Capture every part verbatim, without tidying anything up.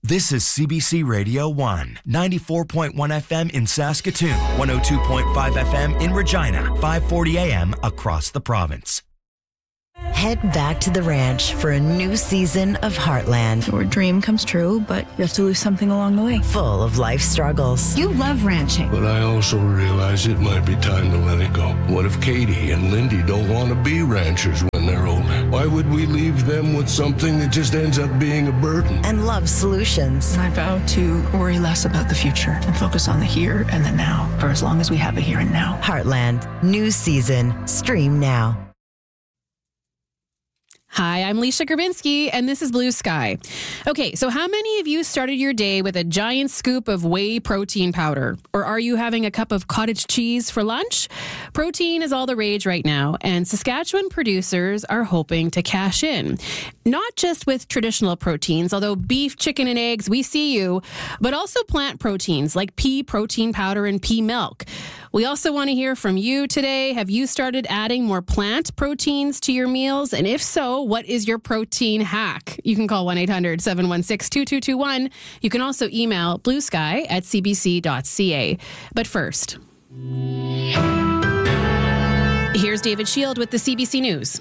This is C B C Radio one, ninety-four point one F M in Saskatoon, one oh two point five F M in Regina, five forty A M across the province. Head back to the ranch for a new season of Heartland. Your dream comes true, but you have to lose something along the way. Full of life struggles. You love ranching. But I also realize it might be time to let it go. What if Katie and Lindy don't want to be ranchers when they're older? Why would we leave them with something that just ends up being a burden? And love solutions. I vow to worry less about the future and focus on the here and the now for as long as we have a here and now. Heartland, new season. Stream now. Hi, I'm Leisha Grabinski, and this is Blue Sky. Okay, so how many of you started your day with a giant scoop of whey protein powder? Or are you having a cup of cottage cheese for lunch? Protein is all the rage right now, and Saskatchewan producers are hoping to cash in. Not just with traditional proteins, although beef, chicken, and eggs, we see you, but also plant proteins like pea protein powder and pea milk. We also want to hear from you today. Have you started adding more plant proteins to your meals? And if so, what is your protein hack? You can call one eight hundred seven one six two two two one. You can also email bluesky at c b c dot c a. But first, here's David Shield with the C B C News.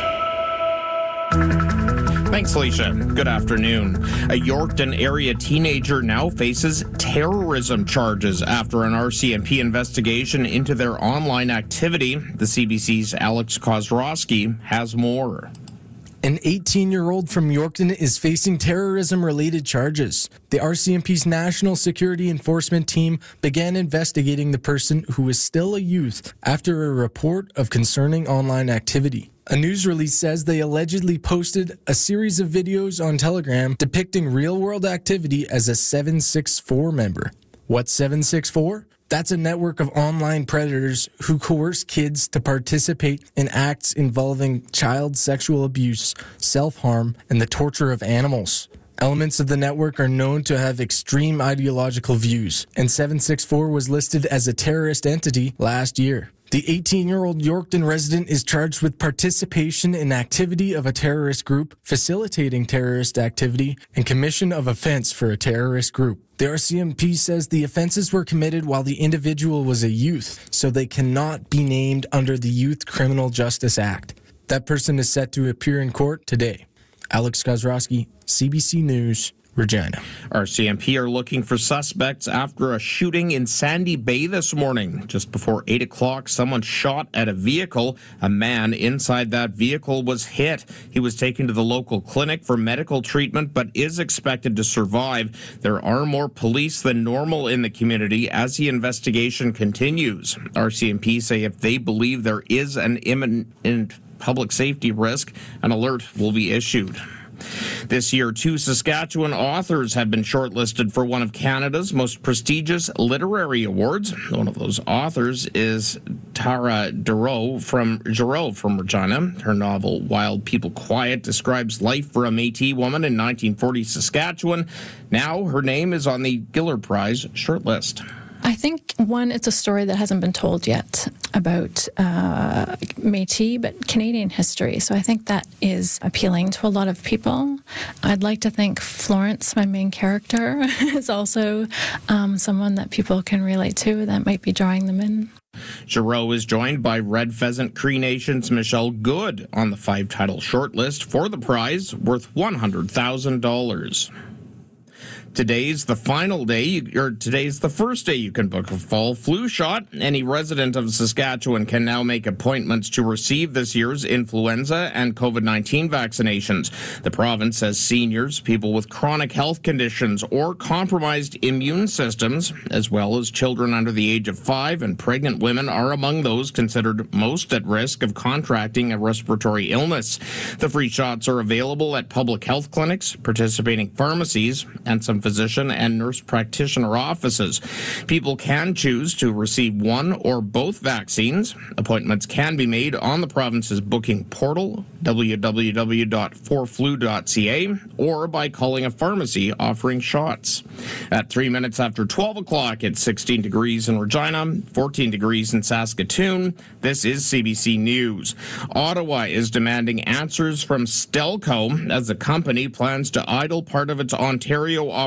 Thanks, Alicia. Good afternoon. A Yorkton area teenager now faces terrorism charges after an R C M P investigation into their online activity. The C B C's Alex Kozrowski has more. An eighteen-year-old from Yorkton is facing terrorism-related charges. The R C M P's National Security Enforcement Team began investigating the person who is still a youth after a report of concerning online activity. A news release says they allegedly posted a series of videos on Telegram depicting real-world activity as a seven six four member. What's seven six four? That's a network of online predators who coerce kids to participate in acts involving child sexual abuse, self-harm, and the torture of animals. Elements of the network are known to have extreme ideological views, and seven six four was listed as a terrorist entity last year. The eighteen-year-old Yorkton resident is charged with participation in activity of a terrorist group, facilitating terrorist activity, and commission of offense for a terrorist group. The R C M P says the offenses were committed while the individual was a youth, so they cannot be named under the Youth Criminal Justice Act. That person is set to appear in court today. Alex Kozrowski, C B C News, Regina. R C M P are looking for suspects after a shooting in Sandy Bay this morning. Just before eight o'clock, someone shot at a vehicle. A man inside that vehicle was hit. He was taken to the local clinic for medical treatment, but is expected to survive. There are more police than normal in the community as the investigation continues. R C M P say if they believe there is an imminent public safety risk, an alert will be issued. This year, two Saskatchewan authors have been shortlisted for one of Canada's most prestigious literary awards. One of those authors is Tara Giroux from Giroux from Regina. Her novel, Wild People Quiet, describes life for a Métis woman in nineteen forty Saskatchewan. Now her name is on the Giller Prize shortlist. I think, one, it's a story that hasn't been told yet about uh, Métis, but Canadian history. So I think that is appealing to a lot of people. I'd like to think Florence, my main character, is also um, someone that people can relate to that might be drawing them in. Giroux is joined by Red Pheasant Cree Nation's Michelle Good on the five-title shortlist for the prize worth one hundred thousand dollars. Today's the final day, or today's the first day you can book a fall flu shot. Any resident of Saskatchewan can now make appointments to receive this year's influenza and COVID nineteen vaccinations. The province says seniors, people with chronic health conditions or compromised immune systems, as well as children under the age of five and pregnant women are among those considered most at risk of contracting a respiratory illness. The free shots are available at public health clinics, participating pharmacies, and some physician and nurse practitioner offices. People can choose to receive one or both vaccines. Appointments can be made on the province's booking portal, w w w dot for flu dot c a, or by calling a pharmacy offering shots. At three minutes after twelve o'clock, it's sixteen degrees in Regina, fourteen degrees in Saskatoon. This is C B C News. Ottawa is demanding answers from Stelco as the company plans to idle part of its Ontario operations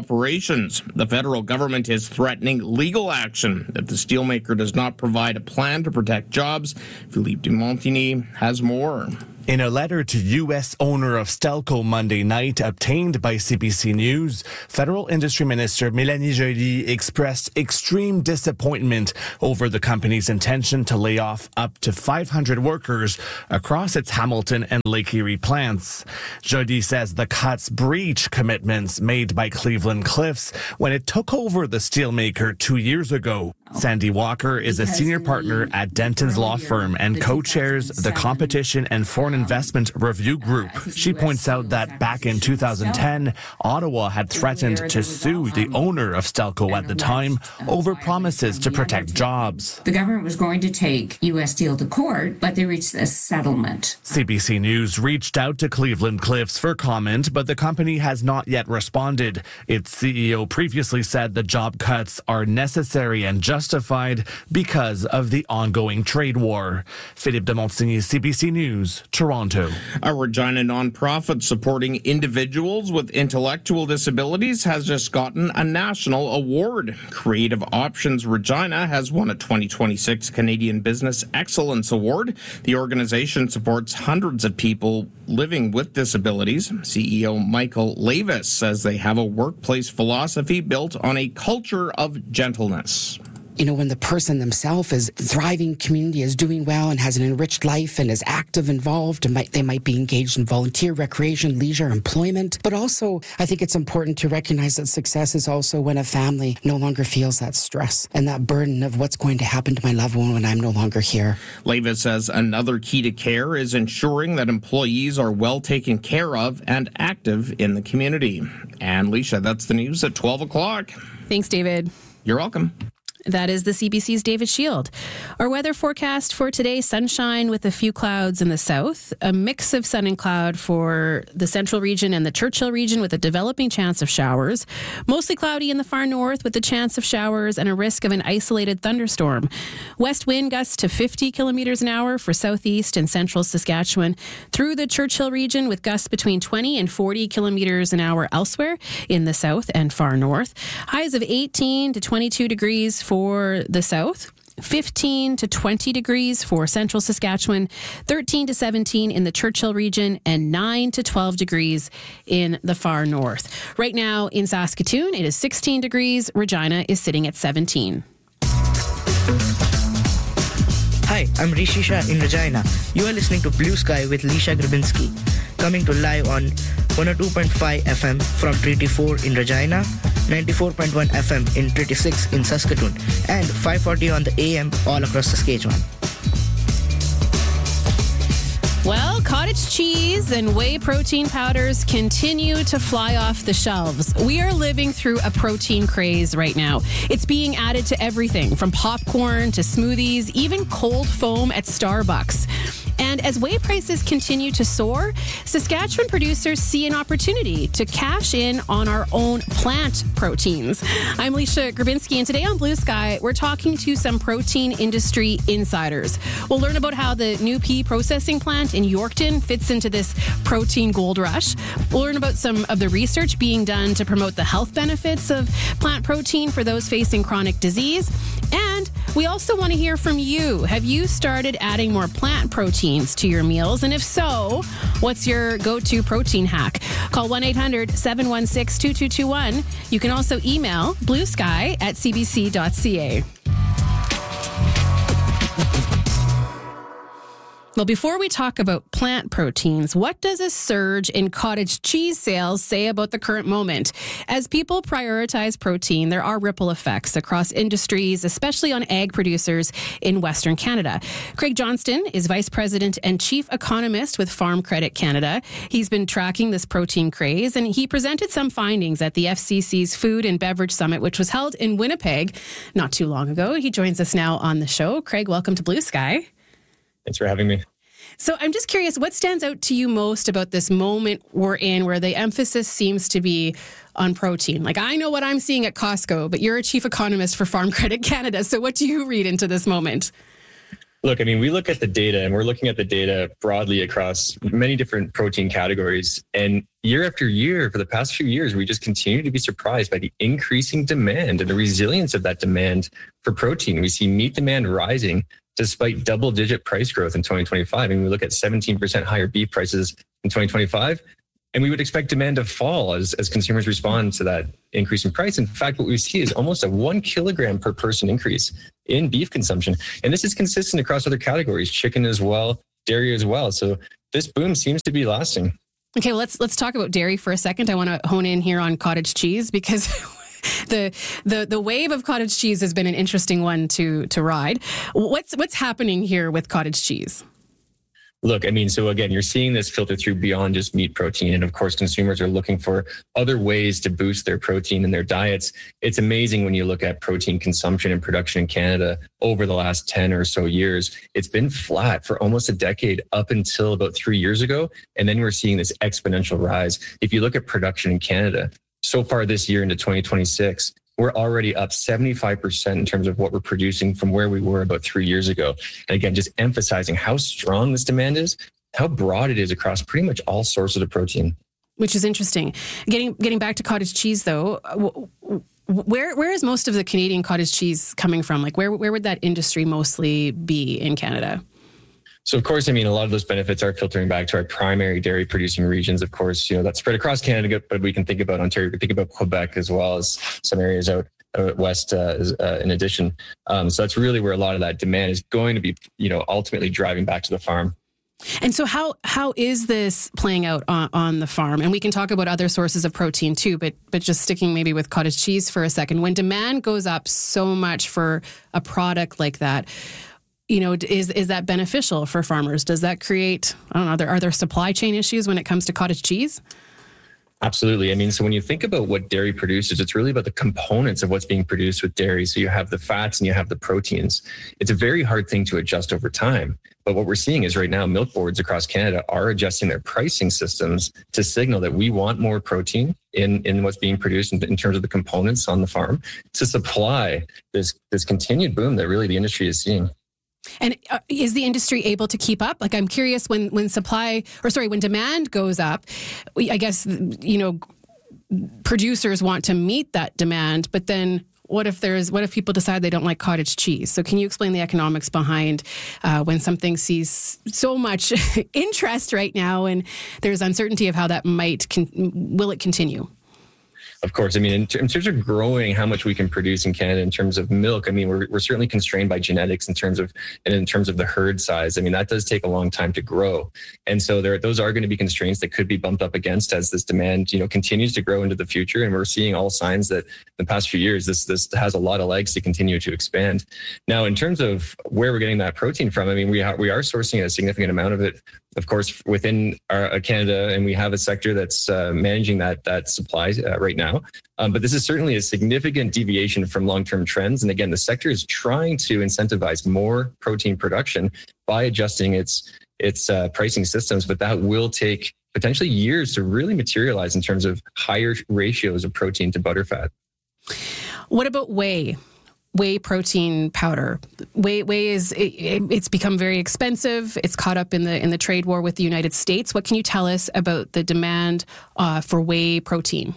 operations. The federal government is threatening legal action if the steelmaker does not provide a plan to protect jobs. Philippe de Montigny has more. In a letter to U S owner of Stelco Monday night, obtained by C B C News, Federal Industry Minister Mélanie Joly expressed extreme disappointment over the company's intention to lay off up to five hundred workers across its Hamilton and Lake Erie plants. Joly says the cuts breach commitments made by Cleveland Cliffs when it took over the steelmaker two years ago. Sandy Walker is a senior partner at Denton's law firm and co-chairs the Competition and Foreign Investment Review Group. She points out that back in two thousand ten, Ottawa had threatened to sue the owner of Stelco at the time over promises to protect jobs. The government was going to take U S Steel to court, but they reached a settlement. C B C News reached out to Cleveland Cliffs for comment, but the company has not yet responded. Its C E O previously said the job cuts are necessary and justified because of the ongoing trade war. Philippe de Montigny, C B C News, Toronto. A Regina nonprofit supporting individuals with intellectual disabilities has just gotten a national award. Creative Options Regina has won a twenty twenty-six Canadian Business Excellence Award. The organization supports hundreds of people living with disabilities. C E O Michael Lavis says they have a workplace philosophy built on a culture of gentleness. You know, when the person themselves is thriving, community is doing well and has an enriched life and is active, involved, and might, they might be engaged in volunteer, recreation, leisure, employment. But also, I think it's important to recognize that success is also when a family no longer feels that stress and that burden of what's going to happen to my loved one when I'm no longer here. Lavis says another key to care is ensuring that employees are well taken care of and active in the community. And Leisha, that's the news at twelve o'clock. Thanks, David. You're welcome. That is the C B C's David Shield. Our weather forecast for today, sunshine with a few clouds in the south, a mix of sun and cloud for the central region and the Churchill region with a developing chance of showers. Mostly cloudy in the far north with the chance of showers and a risk of an isolated thunderstorm. West wind gusts to fifty kilometers an hour for southeast and central Saskatchewan through the Churchill region with gusts between twenty and forty kilometers an hour elsewhere in the south and far north. Highs of eighteen to twenty-two degrees for For the south, fifteen to twenty degrees for central Saskatchewan, thirteen to seventeen in the Churchill region, and nine to twelve degrees in the far north. Right now in Saskatoon, it is sixteen degrees. Regina is sitting at seventeen. Hi, I'm Rishi Shah in Regina. You are listening to Blue Sky with Lisha Grabinski, coming to live on one oh two point five F M from Treaty four in Regina, ninety-four point one F M in Treaty six in Saskatoon, and five forty on the A M all across Saskatchewan. Well, cottage cheese and whey protein powders continue to fly off the shelves. We are living through a protein craze right now. It's being added to everything from popcorn to smoothies, even cold foam at Starbucks. And as whey prices continue to soar, Saskatchewan producers see an opportunity to cash in on our own plant proteins. I'm Lisha Grabinski, and today on Blue Sky, we're talking to some protein industry insiders. We'll learn about how the new pea processing plant in Yorkton fits into this protein gold rush. We'll learn about some of the research being done to promote the health benefits of plant protein for those facing chronic disease. And we also want to hear from you. Have you started adding more plant proteins to your meals? And if so, what's your go-to protein hack? Call one eight hundred seven one six two two two one. You can also email bluesky at c b c dot c a. Well, before we talk about plant proteins, what does a surge in cottage cheese sales say about the current moment? As people prioritize protein, there are ripple effects across industries, especially on ag producers in Western Canada. Craig Johnston is Vice President and Chief Economist with Farm Credit Canada. He's been tracking this protein craze, and he presented some findings at the F C C's Food and Beverage Summit, which was held in Winnipeg not too long ago. He joins us now on the show. Craig, welcome to Blue Sky. Thanks for having me. So I'm just curious, what stands out to you most about this moment we're in where the emphasis seems to be on protein? Like, I know what I'm seeing at Costco, but you're a chief economist for Farm Credit Canada. So what do you read into this moment? Look, I mean, we look at the data and we're looking at the data broadly across many different protein categories. And year after year, for the past few years, we just continue to be surprised by the increasing demand and the resilience of that demand for protein. We see meat demand rising despite double digit price growth in twenty twenty-five. And we look at seventeen percent higher beef prices in twenty twenty-five. And we would expect demand to fall as, as consumers respond to that increase in price. In fact, what we see is almost a one kilogram per person increase in beef consumption. And this is consistent across other categories, chicken as well, dairy as well. So this boom seems to be lasting. Okay, well, let's let's talk about dairy for a second. I want to hone in here on cottage cheese because the the the wave of cottage cheese has been an interesting one to to ride. What's what's happening here with cottage cheese? Look, I mean, so again, you're seeing this filter through beyond just meat protein. And of course, consumers are looking for other ways to boost their protein in their diets. It's amazing when you look at protein consumption and production in Canada over the last ten or so years. It's been flat for almost a decade up until about three years ago. And then we're seeing this exponential rise. If you look at production in Canada, so far this year into twenty twenty-six, we're already up seventy-five percent in terms of what we're producing from where we were about three years ago. And again, just emphasizing how strong this demand is, how broad it is across pretty much all sources of protein. Which is interesting. Getting getting back to cottage cheese, though, where where is most of the Canadian cottage cheese coming from? Like, where where would that industry mostly be in Canada? So, of course, I mean, a lot of those benefits are filtering back to our primary dairy producing regions. Of course, you know, that's spread across Canada, but we can think about Ontario, we can think about Quebec as well as some areas out, out west uh, uh, in addition. Um, so that's really where a lot of that demand is going to be, you know, ultimately driving back to the farm. And so how how is this playing out on, on the farm? And we can talk about other sources of protein too, but but just sticking maybe with cottage cheese for a second. When demand goes up so much for a product like that, you know, is is that beneficial for farmers? Does that create, I don't know, are there, are there supply chain issues when it comes to cottage cheese? Absolutely. I mean, so when you think about what dairy produces, it's really about the components of what's being produced with dairy. So you have the fats and you have the proteins. It's a very hard thing to adjust over time. But what we're seeing is right now, milk boards across Canada are adjusting their pricing systems to signal that we want more protein in, in what's being produced in, in terms of the components on the farm to supply this, this continued boom that really the industry is seeing. And uh, is the industry able to keep up? Like, I'm curious when, when supply, or sorry, when demand goes up, I guess, you know, producers want to meet that demand, but then what if there's, what if people decide they don't like cottage cheese? So can you explain the economics behind uh, when something sees so much interest right now and there's uncertainty of how that might, con- will it continue? Of course. I mean, in, t- in terms of growing how much we can produce in Canada in terms of milk, I mean, we're we're certainly constrained by genetics in terms of, and in terms of the herd size. I mean, that does take a long time to grow. And so there, those are going to be constraints that could be bumped up against as this demand, you know, continues to grow into the future. And we're seeing all signs that in the past few years, this, this has a lot of legs to continue to expand. Now, in terms of where we're getting that protein from, I mean, we are, we are sourcing a significant amount of it, of course, within our, uh, Canada, and we have a sector that's uh, managing that that supply uh, right now. Um, but this is certainly a significant deviation from long-term trends. And again, the sector is trying to incentivize more protein production by adjusting its its uh, pricing systems, but that will take potentially years to really materialize in terms of higher ratios of protein to butterfat. What about whey? Whey protein powder. Whey, whey is it, it's become very expensive. It's caught up in the in the trade war with the United States. What can you tell us about the demand uh, for whey protein?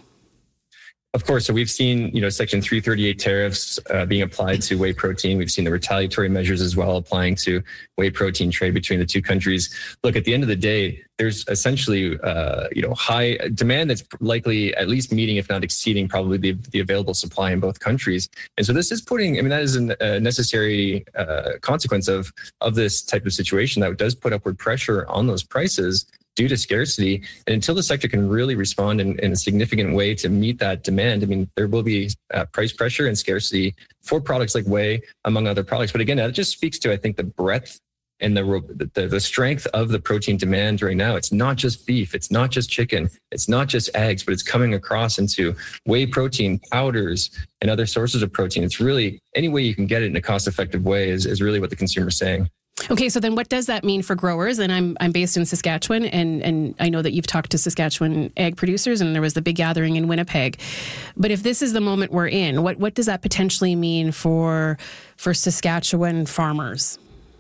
Of course. So we've seen, you know, Section three thirty-eight tariffs uh, being applied to whey protein. We've seen the retaliatory measures as well applying to whey protein trade between the two countries. Look, at the end of the day, there's essentially, uh, you know, high demand that's likely at least meeting, if not exceeding, probably the, the available supply in both countries. And so this is putting, I mean, that is a necessary uh, consequence of of this type of situation that does put upward pressure on those prices due to scarcity. And until the sector can really respond in, in a significant way to meet that demand, I mean, there will be uh, price pressure and scarcity for products like whey, among other products. But again, that just speaks to, I think, the breadth and the, the the strength of the protein demand right now. It's not just beef, it's not just chicken, it's not just eggs, but it's coming across into whey protein, powders, and other sources of protein. It's really any way you can get it in a cost-effective way is, is really what the consumer's saying. Okay, so then what does that mean for growers? And I'm I'm based in Saskatchewan, and, and I know that you've talked to Saskatchewan egg producers, and there was the big gathering in Winnipeg. But if this is the moment we're in, what, what does that potentially mean for for Saskatchewan farmers?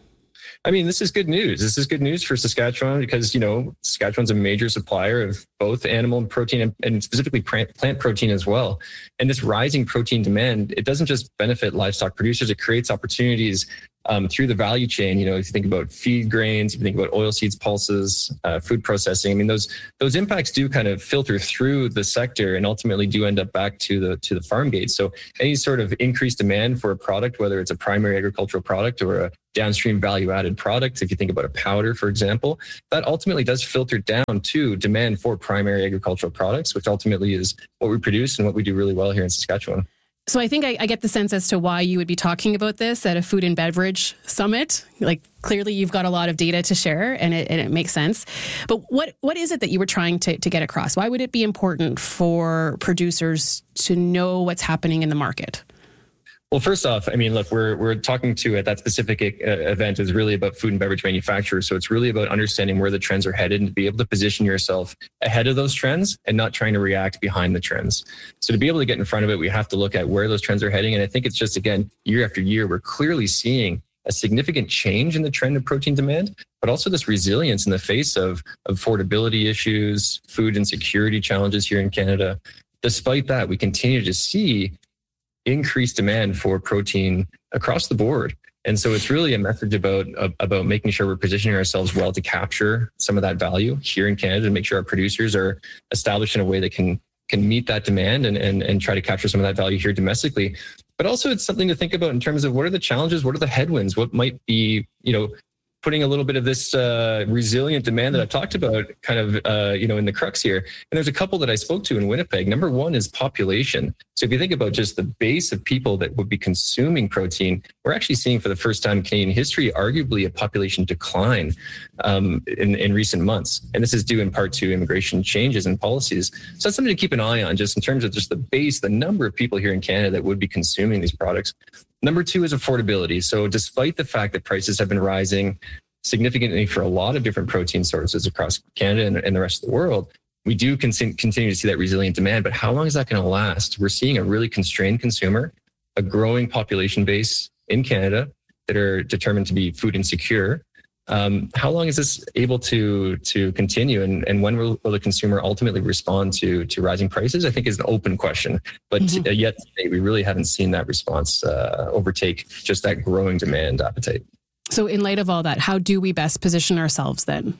I mean, this is good news. This is good news for Saskatchewan because, you know, Saskatchewan's a major supplier of both animal protein and, and specifically plant protein as well. And this rising protein demand, it doesn't just benefit livestock producers, it creates opportunities um, through the value chain. You know, if you think about feed grains, if you think about oil seeds, pulses, uh, food processing, I mean, those those impacts do kind of filter through the sector and ultimately do end up back to the to the farm gate. So any sort of increased demand for a product, whether it's a primary agricultural product or a downstream value-added product, if you think about a powder, for example, that ultimately does filter down to demand for primary agricultural products, which ultimately is what we produce and what we do really well here in Saskatchewan. So I think I, I get the sense as to why you would be talking about this at a food and beverage summit. Like, clearly you've got a lot of data to share and it, and it makes sense. But what what is it that you were trying to, to get across? Why would it be important for producers to know what's happening in the market? Well, first off, I mean, look, we're we're talking to at that specific uh, event is really about food and beverage manufacturers. So it's really about understanding where the trends are headed and to be able to position yourself ahead of those trends and not trying to react behind the trends. So to be able to get in front of it, we have to look at where those trends are heading. And I think it's just, again, year after year, we're clearly seeing a significant change in the trend of protein demand, but also this resilience in the face of affordability issues, food insecurity challenges here in Canada. Despite that, we continue to see increased demand for protein across the board. And so it's really a message about, about making sure we're positioning ourselves well to capture some of that value here in Canada and make sure our producers are established in a way that can, can meet that demand and, and, and try to capture some of that value here domestically. But also it's something to think about in terms of what are the challenges, what are the headwinds, what might be, you know, putting a little bit of this uh, resilient demand that I've talked about kind of, uh, you know, in the crux here. And there's a couple that I spoke to in Winnipeg. Number one is population. So if you think about just the base of people that would be consuming protein, we're actually seeing for the first time in Canadian history, arguably a population decline um, in, in recent months. And this is due in part to immigration changes and policies. So that's something to keep an eye on just in terms of just the base, the number of people here in Canada that would be consuming these products. Number two is affordability. So despite the fact that prices have been rising significantly for a lot of different protein sources across Canada and, and the rest of the world, we do con- continue to see that resilient demand. But how long is that going to last? We're seeing a really constrained consumer, a growing population base in Canada that are determined to be food insecure. Um, how long is this able to to continue, and, and when will, will the consumer ultimately respond to to rising prices? I think is an open question, but mm-hmm. uh, yet today we really haven't seen that response uh, overtake just that growing demand appetite. So in light of all that, how do we best position ourselves then?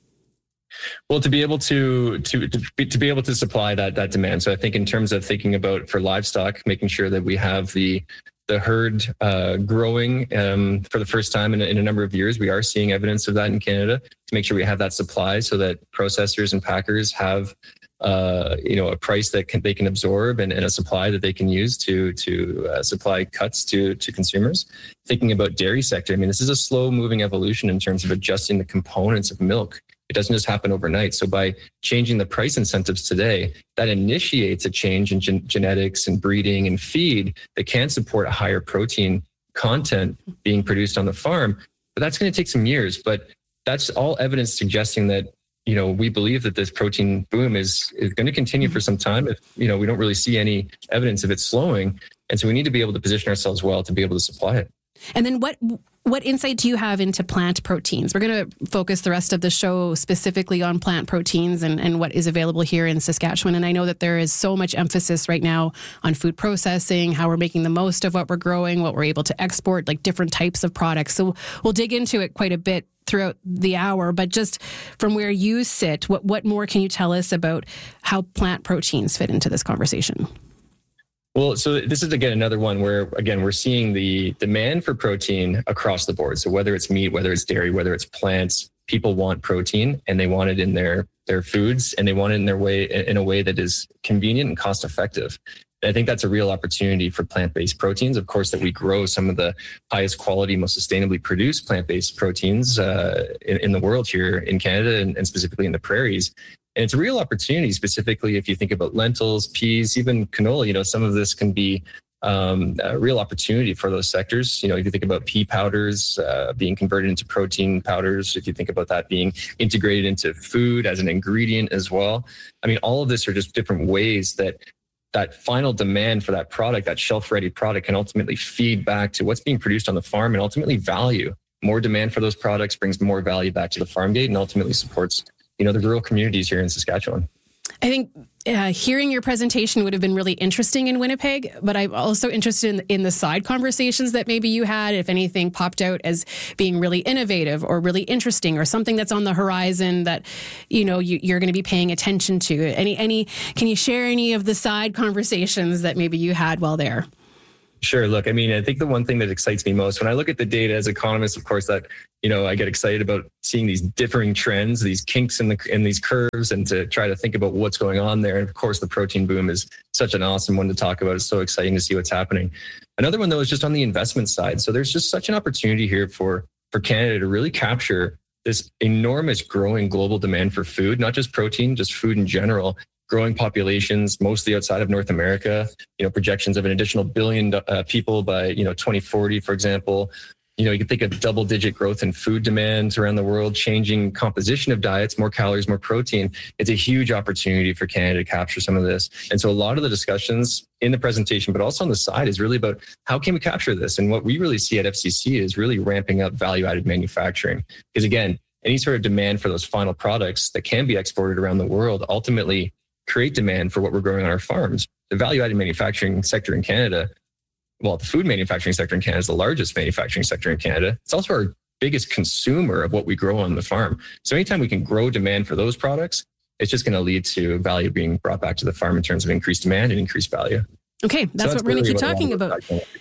Well, to be able to to to be, to be able to supply that that demand. So I think in terms of thinking about for livestock, making sure that we have the the herd uh, growing um, for the first time in a, in a number of years. We are seeing evidence of that in Canada to make sure we have that supply so that processors and packers have uh, you know a price that can, they can absorb and, and a supply that they can use to to uh, supply cuts to to consumers. Thinking about dairy sector, I mean, this is a slow moving evolution in terms of adjusting the components of milk. It doesn't just happen overnight. So by changing the price incentives today, that initiates a change in gen- genetics and breeding and feed that can support a higher protein content being produced on the farm. But that's going to take some years. But that's all evidence suggesting that, you know, we believe that this protein boom is, is going to continue for some time. If, you know, we don't really see any evidence of it slowing. And so we need to be able to position ourselves well to be able to supply it. And then what what insight do you have into plant proteins? We're going to focus the rest of the show specifically on plant proteins and, and what is available here in Saskatchewan. And I know that there is so much emphasis right now on food processing, how we're making the most of what we're growing, what we're able to export, like different types of products. So we'll dig into it quite a bit throughout the hour. But just from where you sit, what, what more can you tell us about how plant proteins fit into this conversation? Well, so this is, again, another one where, again, we're seeing the demand for protein across the board. So whether it's meat, whether it's dairy, whether it's plants, people want protein and they want it in their, their foods and they want it in their way, in a way that is convenient and cost effective. And I think that's a real opportunity for plant-based proteins. Of course, that we grow some of the highest quality, most sustainably produced plant-based proteins uh, in, in the world here in Canada and, and specifically in the prairies. And it's a real opportunity, specifically if you think about lentils, peas, even canola. You know, some of this can be um, a real opportunity for those sectors. You know, if you think about pea powders uh, being converted into protein powders, if you think about that being integrated into food as an ingredient as well. I mean, all of this are just different ways that that final demand for that product, that shelf-ready product, can ultimately feed back to what's being produced on the farm and ultimately value. more demand for those products brings more value back to the farm gate and ultimately supports, you know, the rural communities here in Saskatchewan. I think uh, hearing your presentation would have been really interesting in Winnipeg, but I'm also interested in, in the side conversations that maybe you had, if anything popped out as being really innovative or really interesting or something that's on the horizon that, you know, you, you're going to be paying attention to. Any, any, can you share any of the side conversations that maybe you had while there? Sure. Look, I mean, I think the one thing that excites me most when I look at the data as economists, of course, that, you know, I get excited about seeing these differing trends, these kinks in the in these curves, and to try to think about what's going on there. And of course, the protein boom is such an awesome one to talk about. It's so exciting to see what's happening. Another one, though, is just on the investment side. So there's just such an opportunity here for for Canada to really capture this enormous growing global demand for food, not just protein, just food in general. Growing populations, mostly outside of North America, you know, projections of an additional billion uh, people by, you know, twenty forty, for example. You know, you can think of double digit growth in food demands around the world, changing composition of diets, more calories, more protein. It's a huge opportunity for Canada to capture some of this. And so a lot of the discussions in the presentation, but also on the side, is really about how can we capture this? And what we really see at F C C is really ramping up value added manufacturing. Because again, any sort of demand for those final products that can be exported around the world ultimately create demand for what we're growing on our farms. The value-added manufacturing sector in Canada, well, the food manufacturing sector in Canada is the largest manufacturing sector in Canada. It's also our biggest consumer of what we grow on the farm. So anytime we can grow demand for those products, it's just going to lead to value being brought back to the farm in terms of increased demand and increased value. Okay, that's, so that's what we're really going to keep talking about.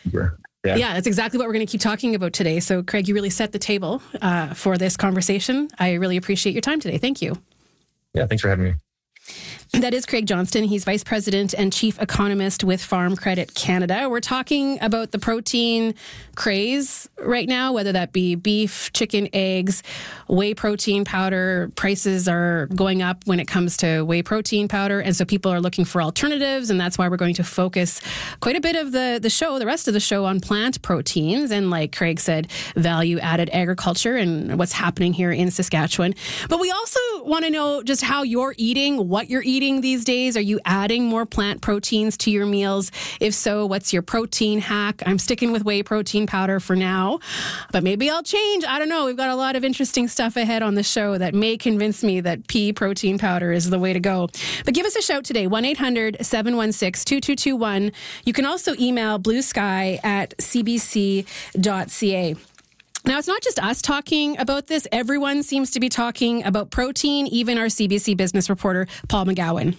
Yeah. yeah, that's exactly what we're going to keep talking about today. So, Craig, you really set the table uh, for this conversation. I really appreciate your time today. Thank you. Yeah, thanks for having me. That is Craig Johnston. He's Vice President and Chief Economist with Farm Credit Canada. We're talking about the protein craze right now, whether that be beef, chicken, eggs, whey protein powder. Prices are going up when it comes to whey protein powder. And so people are looking for alternatives. And that's why we're going to focus quite a bit of the, the show, the rest of the show, on plant proteins. And like Craig said, value added agriculture and what's happening here in Saskatchewan. But we also want to know just how you're eating, what you're eating these days. Are you adding more plant proteins to your meals? If so, what's your protein hack? I'm sticking with whey protein powder for now, but maybe I'll change. I don't know. We've got a lot of interesting stuff ahead on the show that may convince me that pea protein powder is the way to go. But give us a shout today, one eight hundred seven one six two two two one. You can also email bluesky at c b c dot c a. Now, it's not just us talking about this. Everyone seems to be talking about protein, even our C B C business reporter, Paul McGowan.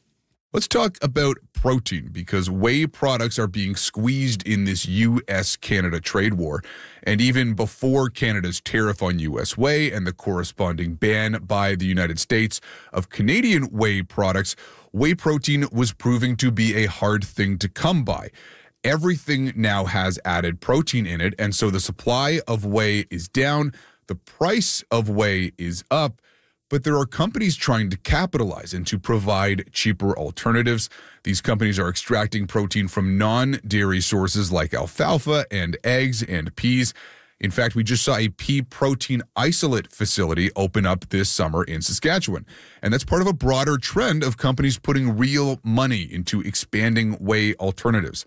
Let's talk about protein, because whey products are being squeezed in this U S Canada trade war. And even before Canada's tariff on U S whey and the corresponding ban by the United States of Canadian whey products, whey protein was proving to be a hard thing to come by. Everything now has added protein in it, and so the supply of whey is down, the price of whey is up, but there are companies trying to capitalize and to provide cheaper alternatives. These companies are extracting protein from non-dairy sources like alfalfa and eggs and peas. In fact, we just saw a pea protein isolate facility open up this summer in Saskatchewan. And that's part of a broader trend of companies putting real money into expanding whey alternatives.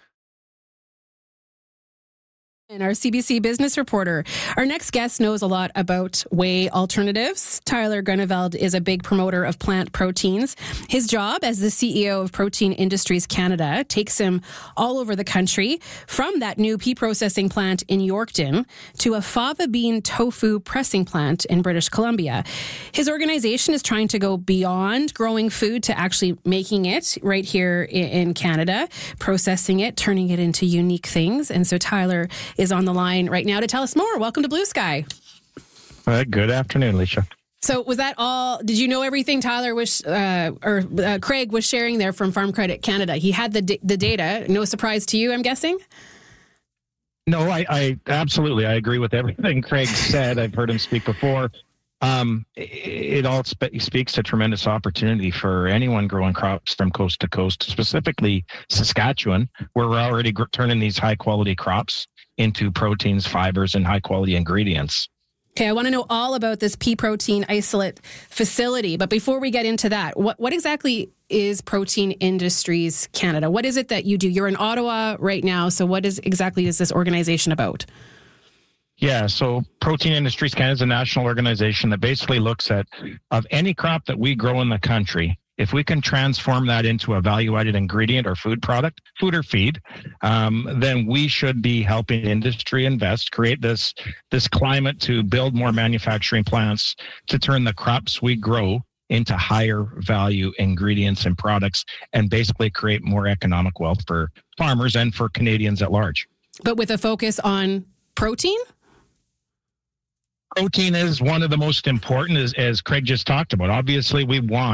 And our C B C business reporter. Our next guest knows a lot about whey alternatives. Tyler Grunewald is a big promoter of plant proteins. His job as the C E O of Protein Industries Canada takes him all over the country, from that new pea processing plant in Yorkton to a fava bean tofu pressing plant in British Columbia. His organization is trying to go beyond growing food to actually making it right here in Canada, processing it, turning it into unique things. And so Tyler is on the line right now to tell us more. Welcome to Blue Sky. Uh, good afternoon, Alicia. So was that all? Did you know everything Tyler was, uh, or uh, Craig was sharing there from Farm Credit Canada? He had the the data. No surprise to you, I'm guessing? No, I, I absolutely. I agree with everything Craig said. I've heard him speak before. Um, it, it all spe- speaks to tremendous opportunity for anyone growing crops from coast to coast, specifically Saskatchewan, where we're already gr- turning these high quality crops into proteins, fibers, and high quality ingredients. Okay, I want to know all about this pea protein isolate facility. But before we get into that, what, what exactly is Protein Industries Canada? What is it that you do? You're in Ottawa right now, so what is exactly is this organization about? Yeah, so Protein Industries Canada is a national organization that basically looks at of any crop that we grow in the country. If we can transform that into a value-added ingredient or food product, food or feed, um, then we should be helping industry invest, create this this climate to build more manufacturing plants, to turn the crops we grow into higher value ingredients and products, and basically create more economic wealth for farmers and for Canadians at large. But with a focus on protein? Protein is one of the most important, as, as Craig just talked about. Obviously, we want